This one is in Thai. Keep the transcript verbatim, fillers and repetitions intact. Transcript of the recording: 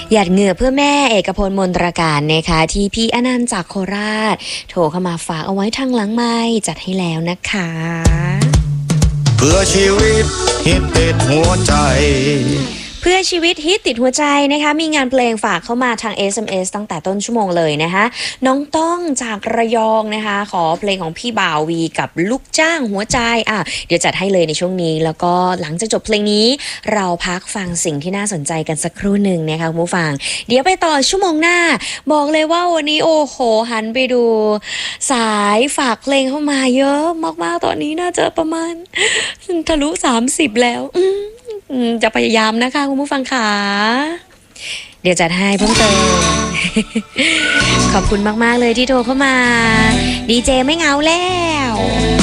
หยาดเหงื่อเพื่อแม่เอกพลมนตราการนะคะที่พี่อนันต์จากโคราชโทรเข้ามาฝากเอาไว้ทางหลังไมค์จัดให้แล้วนะคะเพื่อชีวิตฮิตติดหัวใจเพื่อชีวิตฮิตติดหัวใจนะคะมีงานเพลงฝากเข้ามาทาง เอส เอ็ม เอส ตั้งแต่ต้นชั่วโมงเลยนะคะน้องต้องจากระยองนะคะขอเพลงของพี่บ่าววีกับลูกจ้างหัวใจอ่ะเดี๋ยวจัดให้เลยในช่วงนี้แล้วก็หลังจากจบเพลงนี้เราพักฟังสิ่งที่น่าสนใจกันสักครู่หนึ่งนะคะคุณผู้ฟังเดี๋ยวไปต่อชั่วโมงหน้าบอกเลยว่าวันนี้โอ้โหหันไปดูสายฝากเพลงเข้ามาเยอะมากๆตอนนี้น่าจะประมาณทะลุสามสิบแล้วจะพยายามนะคะคุณผู้ฟังค่ะเดี๋ยวจัดให้เพิ่มเติม ขอบคุณมากๆเลยที่โทรเข้ามาดีเจไม่เหงาแล้ว